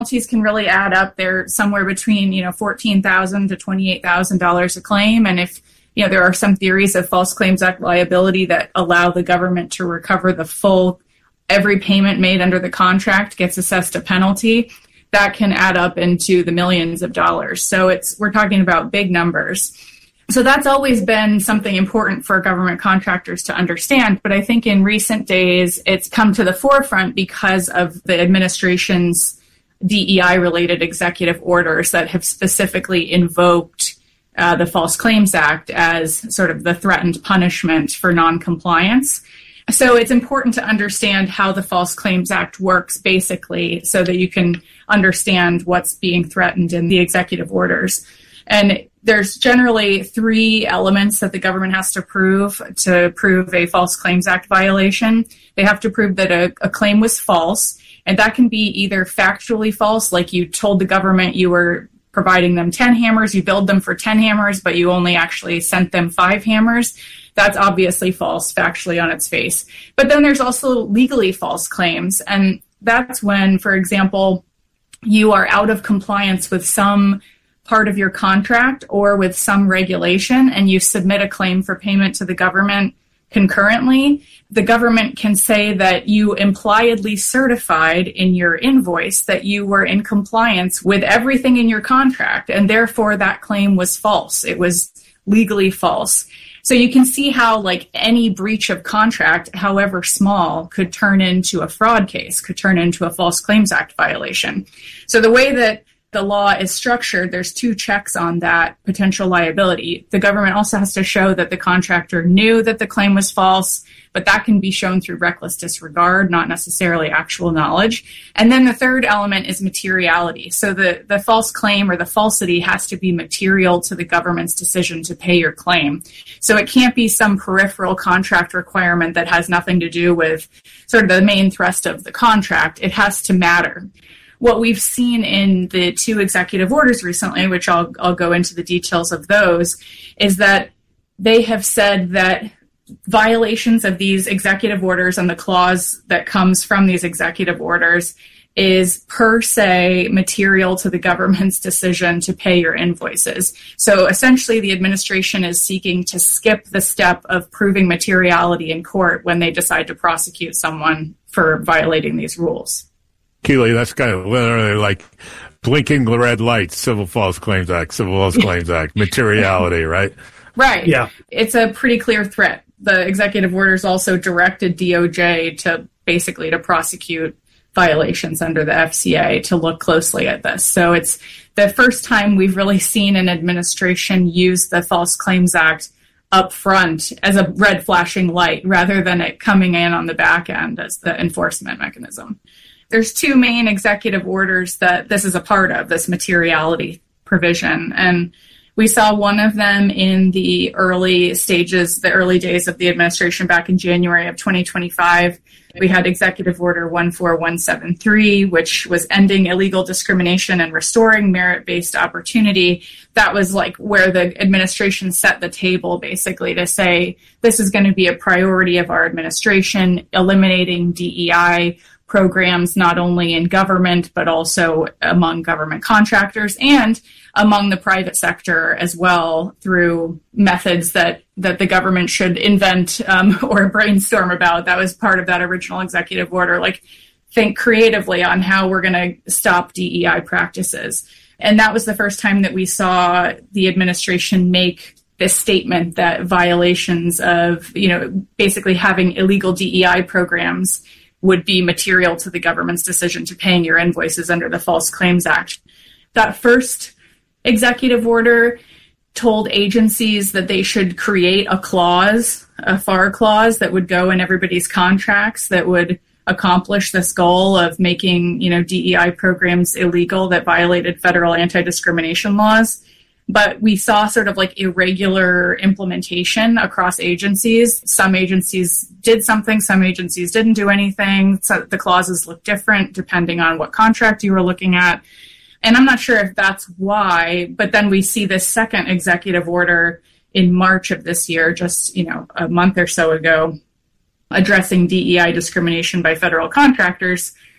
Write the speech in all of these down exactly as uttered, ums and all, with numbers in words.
penalties can really add up. They're somewhere between, you know, fourteen thousand dollars to twenty-eight thousand dollars a claim. And if, you know, there are some theories of False Claims Act liability that allow the government to recover the full, every payment made under the contract gets assessed a penalty, that can add up into the millions of dollars. So it's, we're talking about big numbers. So that's always been something important for government contractors to understand. But I think in recent days, it's come to the forefront because of the administration's D E I-related executive orders that have specifically invoked uh, the False Claims Act as sort of the threatened punishment for noncompliance. So it's important to understand how the False Claims Act works basically so that you can understand what's being threatened in the executive orders. And there's generally three elements that the government has to prove to prove a False Claims Act violation. They have to prove that a, a claim was false, and that can be either factually false, like you told the government you were providing them ten hammers, you billed them for ten hammers, but you only actually sent them five hammers. That's obviously false, factually on its face. But then there's also legally false claims, and that's when, for example, you are out of compliance with some part of your contract or with some regulation, and you submit a claim for payment to the government concurrently. The government can say that you impliedly certified in your invoice that you were in compliance with everything in your contract, and therefore that claim was false. It was legally false. So you can see how, like, any breach of contract, however small, could turn into a fraud case, could turn into a False Claims Act violation. So the way that the law is structured, there's two checks on that potential liability. The government also has to show that the contractor knew that the claim was false, but that can be shown through reckless disregard, not necessarily actual knowledge. And then the third element is materiality. So the, the false claim or the falsity has to be material to the government's decision to pay your claim. So it can't be some peripheral contract requirement that has nothing to do with sort of the main thrust of the contract. It has to matter. What we've seen in the two executive orders recently, which I'll, I'll go into the details of those, is that they have said that violations of these executive orders and the clause that comes from these executive orders is per se material to the government's decision to pay your invoices. So essentially, the administration is seeking to skip the step of proving materiality in court when they decide to prosecute someone for violating these rules. Keely, that's kind of literally like blinking red lights, Civil False Claims Act, Civil False Claims Act, materiality, right? Right. Yeah. It's a pretty clear threat. The executive orders also directed D O J to basically to prosecute violations under the F C A to look closely at this. So it's the first time we've really seen an administration use the False Claims Act up front as a red flashing light rather than it coming in on the back end as the enforcement mechanism. There's two main executive orders that this is a part of, this materiality provision. And we saw one of them in the early stages, the early days of the administration back in January of twenty twenty-five. We had Executive Order one four one seven three, which was ending illegal discrimination and restoring merit-based opportunity. That was like where the administration set the table basically to say, this is going to be a priority of our administration, eliminating D E I programs not only in government, but also among government contractors and among the private sector as well through methods that, that the government should invent um, or brainstorm about. That was part of that original executive order. Like, think creatively on how we're going to stop D E I practices. And that was the first time that we saw the administration make this statement that violations of, you know, basically having illegal D E I programs would be material to the government's decision to paying your invoices under the False Claims Act. That first executive order told agencies that they should create a clause, a F A R clause that would go in everybody's contracts that would accomplish this goal of making, you know, D E I programs illegal that violated federal anti-discrimination laws. But we saw sort of like irregular implementation across agencies. Some agencies did something, some agencies didn't do anything. So the clauses look different depending on what contract you were looking at. And I'm not sure if that's why, but then we see this second executive order in March of this year, just, you know, a month or so ago, addressing D E I discrimination by federal contractors.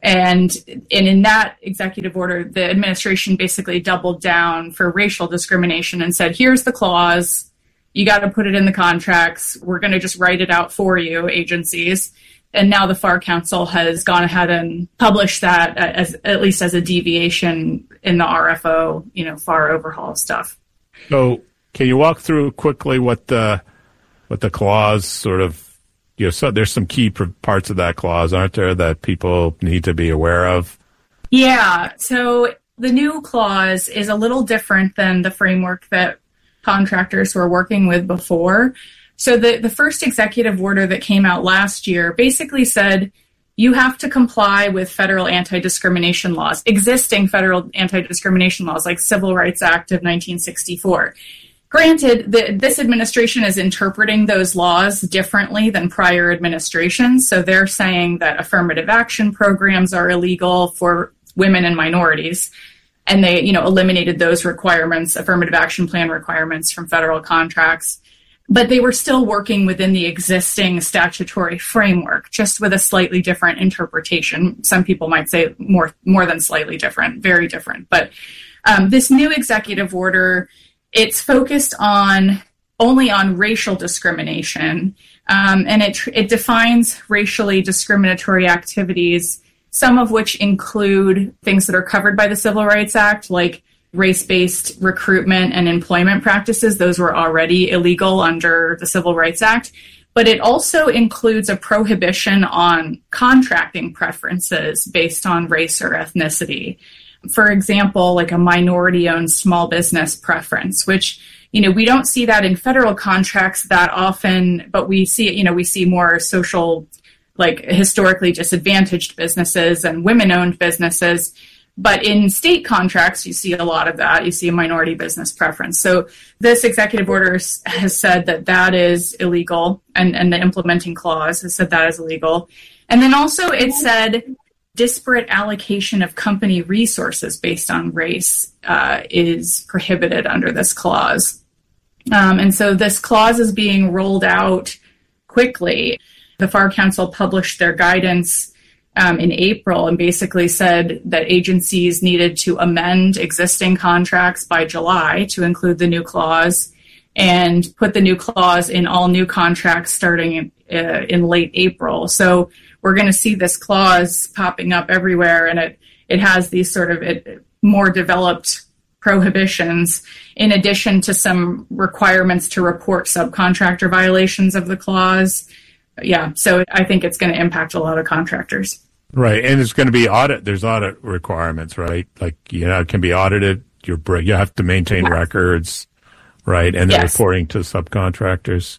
And, and in that executive order, the administration basically doubled down for racial discrimination and said, here's the clause. You got to put it in the contracts. We're going to just write it out for you, agencies. And now the FAR Council has gone ahead and published that as at least as a deviation in the R F O, you know, FAR overhaul stuff. So can you walk through quickly what the what the clause sort of, you know, so there's some key parts of that clause, aren't there, that people need to be aware of? Yeah. So the new clause is a little different than the framework that contractors were working with before. So the, the first executive order that came out last year basically said you have to comply with federal anti-discrimination laws, existing federal anti-discrimination laws like Civil Rights Act of nineteen sixty-four. Granted, the, this administration is interpreting those laws differently than prior administrations. So they're saying that affirmative action programs are illegal for women and minorities. And they, you know, eliminated those requirements, affirmative action plan requirements from federal contracts. But they were still working within the existing statutory framework, just with a slightly different interpretation. Some people might say more, more than slightly different, very different. But um, this new executive order, it's focused on only on racial discrimination, um, and it it defines racially discriminatory activities, some of which include things that are covered by the Civil Rights Act, like race-based recruitment and employment practices. Those were already illegal under the Civil Rights Act. But it also includes a prohibition on contracting preferences based on race or ethnicity. For example, like a minority-owned small business preference, which, you know, we don't see that in federal contracts that often, but we see, you know, we see more social, like historically disadvantaged businesses and women-owned businesses. But in state contracts, you see a lot of that. You see a minority business preference. So this executive order has said that that is illegal, and, and the implementing clause has said that is illegal. And then also it said disparate allocation of company resources based on race uh, is prohibited under this clause. Um, and so this clause is being rolled out quickly. The FAR Council published their guidance um, in April and basically said that agencies needed to amend existing contracts by July to include the new clause and put the new clause in all new contracts starting in, uh, in late April. So we're going to see this clause popping up everywhere, and it, it has these sort of it, more developed prohibitions in addition to some requirements to report subcontractor violations of the clause. Yeah, so I think it's going to impact a lot of contractors. Right, and it's going to be audit. There's audit requirements, right? Like, you know, it can be audited. You're, you have to maintain yes. records, right? And the yes. reporting to subcontractors.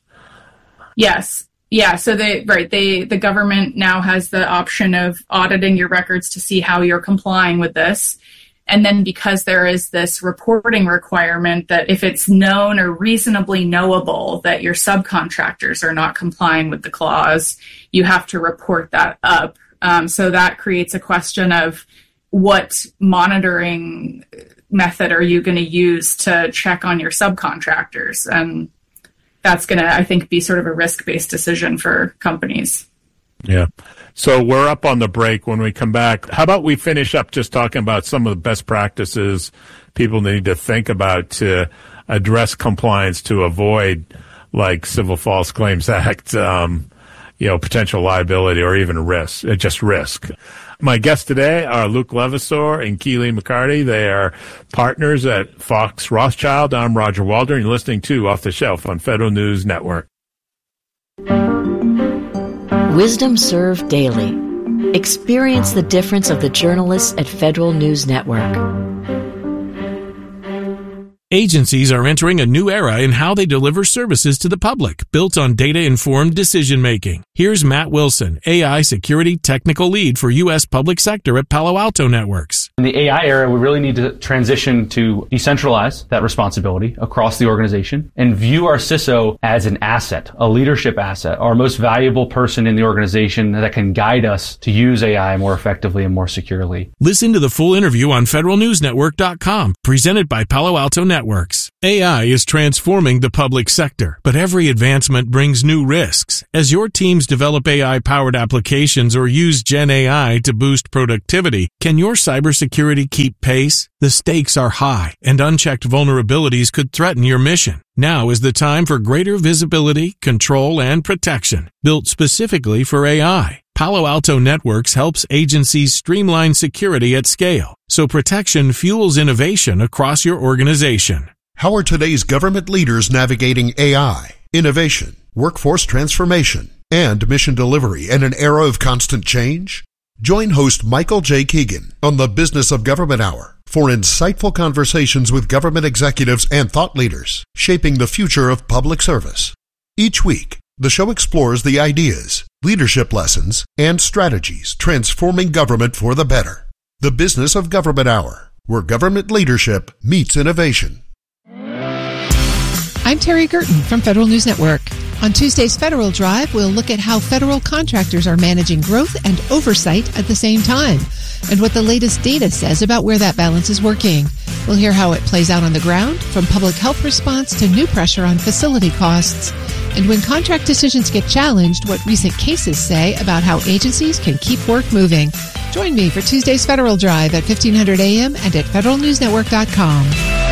Yes. Yeah, so they right, they the government now has the option of auditing your records to see how you're complying with this. And then because there is this reporting requirement that if it's known or reasonably knowable that your subcontractors are not complying with the clause, you have to report that up. Um, so that creates a question of what monitoring method are you going to use to check on your subcontractors? And that's going to, I think, be sort of a risk-based decision for companies. Yeah. So we're up on the break. When we come back, how about we finish up just talking about some of the best practices people need to think about to address compliance to avoid, like, Civil False Claims Act, um, you know, potential liability or even risk, just risk. My guests today are Luke Levasseur and Keely McCarty. They are partners at Fox Rothschild. I'm Roger Waldron. You're listening to Off the Shelf on Federal News Network. Wisdom served daily. Experience the difference of the journalists at Federal News Network. Agencies are entering a new era in how they deliver services to the public, built on data-informed decision-making. Here's Matt Wilson, A I Security Technical Lead for U S Public Sector at Palo Alto Networks. In the A I era, we really need to transition to decentralize that responsibility across the organization and view our C I S O as an asset, a leadership asset, our most valuable person in the organization that can guide us to use A I more effectively and more securely. Listen to the full interview on federal news network dot com, presented by Palo Alto Networks. A I is transforming the public sector, but every advancement brings new risks. As your teams develop A I-powered applications or use Gen A I to boost productivity, can your cybersecurity keep pace? The stakes are high, and unchecked vulnerabilities could threaten your mission. Now is the time for greater visibility, control, and protection, built specifically for A I. Palo Alto Networks helps agencies streamline security at scale, so protection fuels innovation across your organization. How are today's government leaders navigating A I, innovation, workforce transformation, and mission delivery in an era of constant change? Join host Michael J. Keegan on the Business of Government Hour for insightful conversations with government executives and thought leaders shaping the future of public service. Each week, the show explores the ideas, leadership lessons, and strategies transforming government for the better. The Business of Government Hour, where government leadership meets innovation. I'm Terry Gerton from Federal News Network. On Tuesday's Federal Drive, we'll look at how federal contractors are managing growth and oversight at the same time, and what the latest data says about where that balance is working. We'll hear how it plays out on the ground, from public health response to new pressure on facility costs. And when contract decisions get challenged, what recent cases say about how agencies can keep work moving. Join me for Tuesday's Federal Drive at fifteen hundred A M and at federal news network dot com.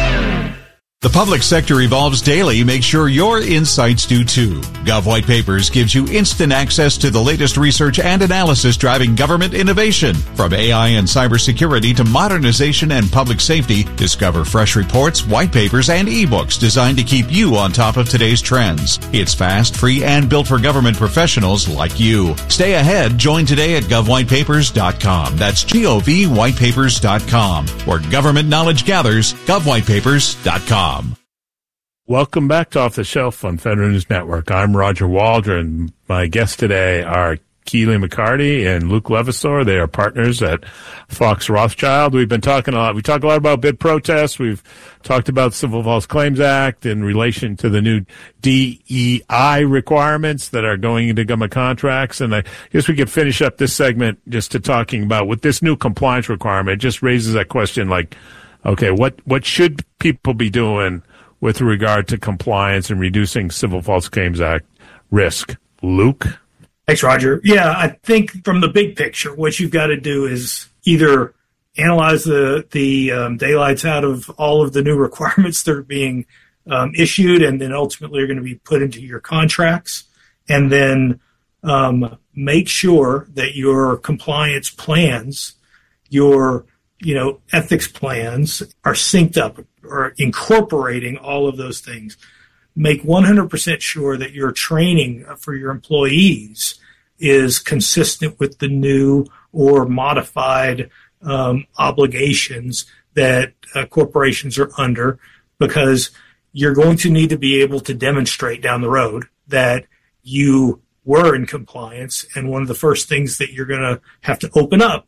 The public sector evolves daily. Make sure your insights do too. Gov White Papers gives you instant access to the latest research and analysis driving government innovation. From A I and cybersecurity to modernization and public safety, discover fresh reports, white papers, and ebooks designed to keep you on top of today's trends. It's fast, free, and built for government professionals like you. Stay ahead. Join today at gov white papers dot com. That's G O V white papers dot com, where government knowledge gathers. gov white papers dot com. Welcome back to Off the Shelf on Federal News Network. I'm Roger Waldron. My guests today are Keely McCarty and Luke Levasseur. They are partners at Fox Rothschild. We've been talking a lot. We talk a lot about bid protests. We've talked about Civil False Claims Act in relation to the new D E I requirements that are going into government contracts. And I guess we could finish up this segment just to talking about with this new compliance requirement. It just raises that question like, okay, what, what should people be doing with regard to compliance and reducing Civil False Claims Act risk? Luke? Thanks, Roger. Yeah, I think from the big picture, what you've got to do is either analyze the, the um, daylights out of all of the new requirements that are being um, issued and then ultimately are going to be put into your contracts, and then um, make sure that your compliance plans, your you know, ethics plans are synced up or incorporating all of those things. Make one hundred percent sure that your training for your employees is consistent with the new or modified um, obligations that uh, corporations are under, because you're going to need to be able to demonstrate down the road that you were in compliance. And one of the first things that you're going to have to open up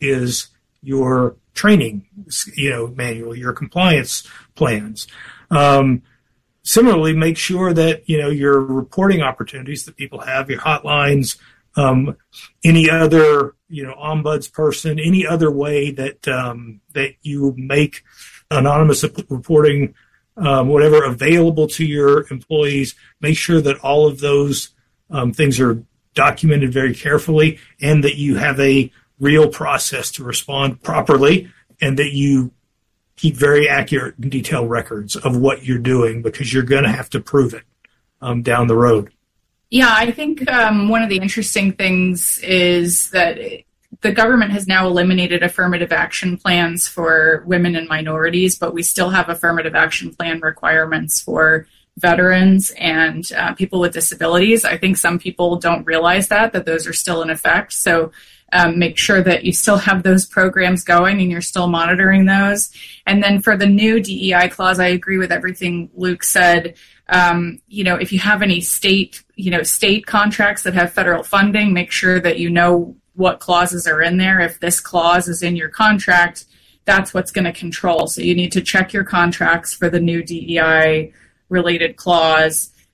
is your training, you know, manual, your compliance plans. Um, similarly, make sure that, you know, your reporting opportunities that people have, your hotlines, um, any other, you know, ombuds person, any other way that, um, that you make anonymous reporting, um, whatever available to your employees, make sure that all of those, um, things are documented very carefully and that you have a real process to respond properly, and that you keep very accurate and detailed records of what you're doing, because you're going to have to prove it um, down the road. Yeah, I think um, one of the interesting things is that the government has now eliminated affirmative action plans for women and minorities, but we still have affirmative action plan requirements for veterans and uh, people with disabilities. I think some people don't realize that, that those are still in effect. So Um, make sure that you still have those programs going and you're still monitoring those. And then for the new D E I clause, I agree with everything Luke said. Um, you know, if you have any state, you know, state contracts that have federal funding, make sure that you know what clauses are in there. If this clause is in your contract, that's what's going to control. So you need to check your contracts for the new D E I related clause.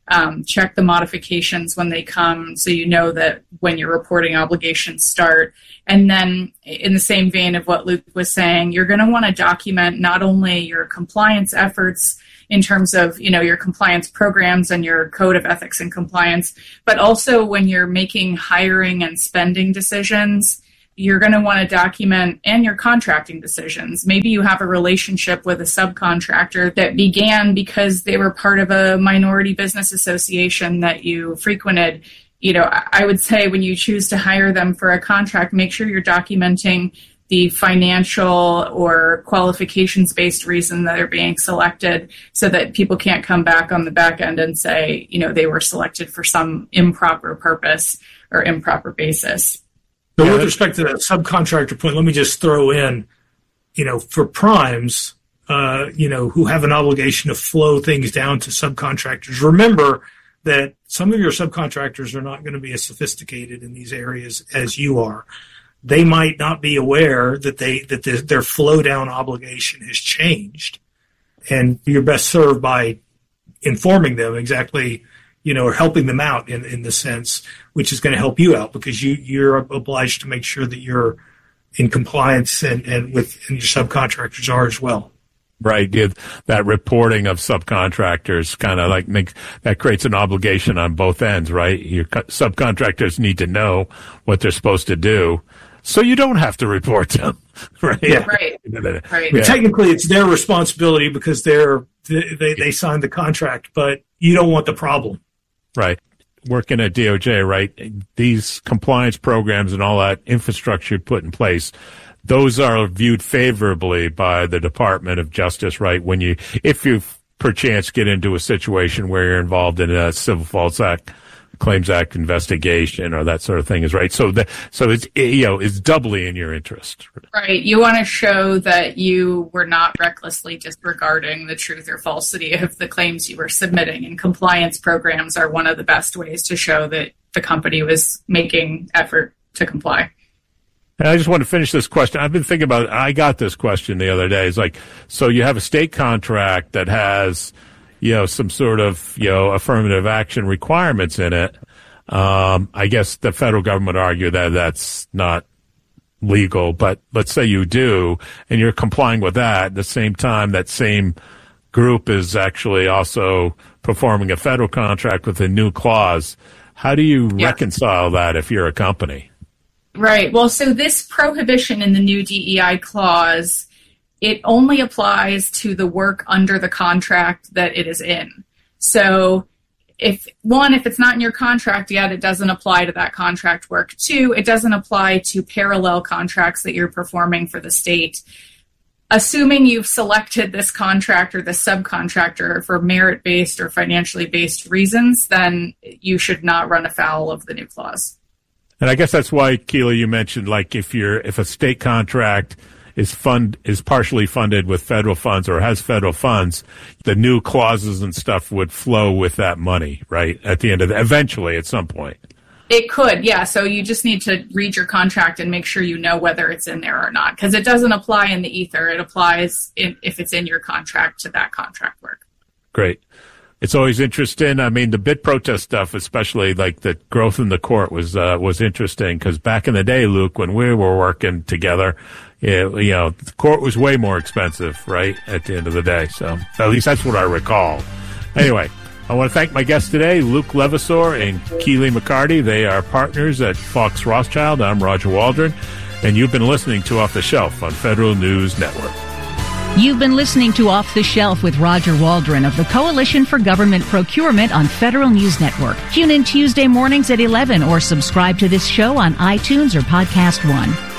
Um, check the modifications when they come so you know that when your reporting obligations start. And then in the same vein of what Luke was saying, you're going to want to document not only your compliance efforts in terms of, you know, your compliance programs and your code of ethics and compliance, but also when you're making hiring and spending decisions, you're going to want to document and your contracting decisions. Maybe you have a relationship with a subcontractor that began because they were part of a minority business association that you frequented. You know, I would say when you choose to hire them for a contract, make sure you're documenting the financial or qualifications-based reason that they're being selected so that people can't come back on the back end and say, you know, they were selected for some improper purpose or improper basis. So with respect to that subcontractor point, let me just throw in, you know, for primes, uh, you know, who have an obligation to flow things down to subcontractors, remember that some of your subcontractors are not going to be as sophisticated in these areas as you are. They might not be aware that they that the, their flow down obligation has changed, and you're best served by informing them exactly, you know, or helping them out in, in the sense, which is going to help you out because you, you're obliged to make sure that you're in compliance and, and with and your subcontractors are as well. Right. Yeah, that reporting of subcontractors kind of like makes, that creates an obligation on both ends, right? Your co- subcontractors need to know what they're supposed to do so you don't have to report them. Right. Yeah. Right. Right. Yeah. Technically, it's their responsibility because they're, they, they, they signed the contract, but you don't want the problem. Right. Working at D O J, right? These compliance programs and all that infrastructure put in place, those are viewed favorably by the Department of Justice, right? When you, if you perchance get into a situation where you're involved in a Civil False Act, Claims Act investigation or that sort of thing is right. So that, so it's, you know, it's doubly in your interest. Right. You want to show that you were not recklessly disregarding the truth or falsity of the claims you were submitting, and compliance programs are one of the best ways to show that the company was making effort to comply. And I just want to finish this question. I've been thinking about it. I got this question the other day. It's like, so you have a state contract that has, you know, some sort of, you know, affirmative action requirements in it. Um, I guess the federal government argue that that's not legal, but let's say you do, and you're complying with that. At the same time, that same group is actually also performing a federal contract with a new clause. How do you yeah. reconcile that if you're a company? Right. Well, so this prohibition in the new D E I clause, it only applies to the work under the contract that it is in. So if one, if it's not in your contract yet, it doesn't apply to that contract work. Two, it doesn't apply to parallel contracts that you're performing for the state. Assuming you've selected this contract or this subcontractor for merit-based or financially based reasons, then you should not run afoul of the new clause. And I guess that's why, Keely, you mentioned, like, if you're if a state contract is fund is partially funded with federal funds or has federal funds, the new clauses and stuff would flow with that money, right? At the end of the, eventually, at some point. It could, yeah. So you just need to read your contract and make sure you know whether it's in there or not, because it doesn't apply in the ether. It applies in, if it's in your contract to that contract work. Great. It's always interesting. I mean, the bid protest stuff, especially like the growth in the court, was uh, was interesting because back in the day, Luke, when we were working together, it, you know, the court was way more expensive, right? At the end of the day, so at least that's what I recall. Anyway, I want to thank my guests today, Luke Levasseur and Keely McCarty. They are partners at Fox Rothschild. I'm Roger Waldron, and you've been listening to Off the Shelf on Federal News Network. You've been listening to Off the Shelf with Roger Waldron of the Coalition for Government Procurement on Federal News Network. Tune in Tuesday mornings at eleven or subscribe to this show on iTunes or Podcast One.